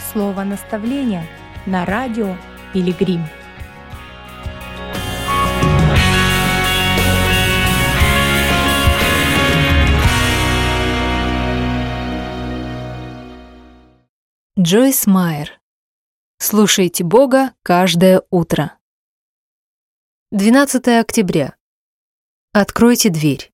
Слово наставления на радио Пилигрим. Джойс Майер. Слушайте Бога каждое утро. 12 октября. Откройте дверь.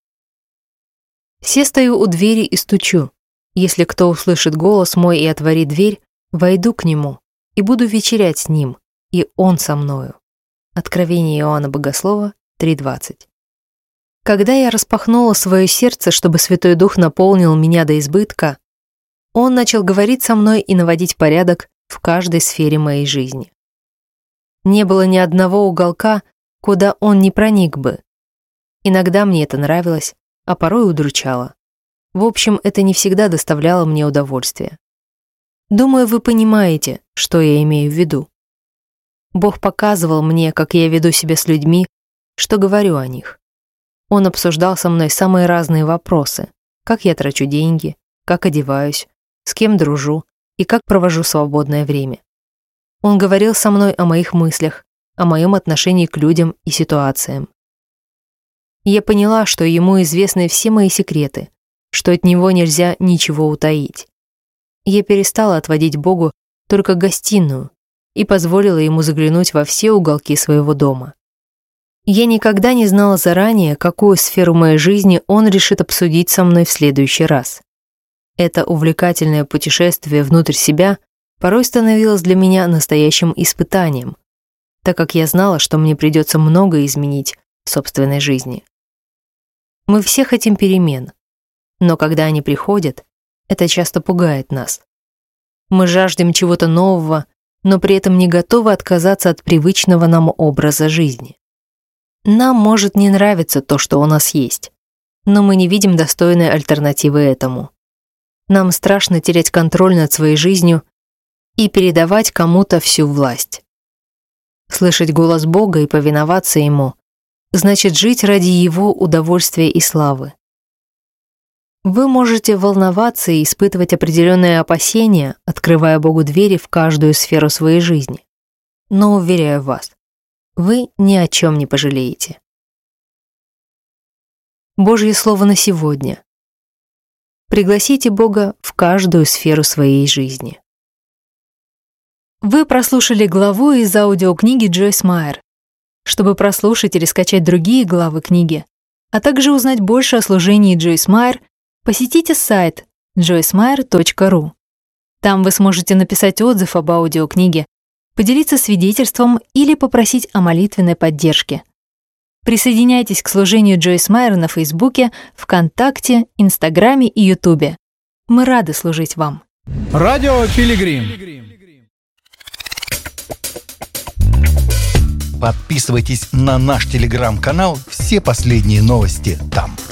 Се стою у двери и стучу. Если кто услышит голос мой и отворит дверь, войду к нему и буду вечерять с ним, и он со мною. Откровение Иоанна Богослова 3:20. Когда я распахнула свое сердце, чтобы Святой Дух наполнил меня до избытка, Он начал говорить со мной и наводить порядок в каждой сфере моей жизни. Не было ни одного уголка, куда Он не проник бы. Иногда мне это нравилось, а порой удручало. В общем, это не всегда доставляло мне удовольствие. Думаю, вы понимаете, что я имею в виду. Бог показывал мне, как я веду себя с людьми, что говорю о них. Он обсуждал со мной самые разные вопросы: как я трачу деньги, как одеваюсь, с кем дружу и как провожу свободное время. Он говорил со мной о моих мыслях, о моем отношении к людям и ситуациям. Я поняла, что ему известны все мои секреты, что от него нельзя ничего утаить. Я перестала отводить Богу только гостиную и позволила ему заглянуть во все уголки своего дома. Я никогда не знала заранее, какую сферу моей жизни он решит обсудить со мной в следующий раз. Это увлекательное путешествие внутрь себя порой становилось для меня настоящим испытанием, так как я знала, что мне придется многое изменить в собственной жизни. Мы все хотим перемен, но когда они приходят, это часто пугает нас. Мы жаждем чего-то нового, но при этом не готовы отказаться от привычного нам образа жизни. Нам может не нравиться то, что у нас есть, но мы не видим достойной альтернативы этому. Нам страшно терять контроль над своей жизнью и передавать кому-то всю власть. Слышать голос Бога и повиноваться Ему значит жить ради Его удовольствия и славы. Вы можете волноваться и испытывать определенные опасения, открывая Богу двери в каждую сферу своей жизни. Но, уверяю вас, вы ни о чем не пожалеете. Божье слово на сегодня. Пригласите Бога в каждую сферу своей жизни. Вы прослушали главу из аудиокниги Джойс Майер. Чтобы прослушать или скачать другие главы книги, а также узнать больше о служении Джойс Майер, посетите сайт joycemeyer.ru. Там вы сможете написать отзыв об аудиокниге, поделиться свидетельством или попросить о молитвенной поддержке. Присоединяйтесь к служению Джойс Майер на Фейсбуке, ВКонтакте, Инстаграме и Ютубе. Мы рады служить вам. Радио Пилигрим. Подписывайтесь на наш телеграм-канал, все последние новости там.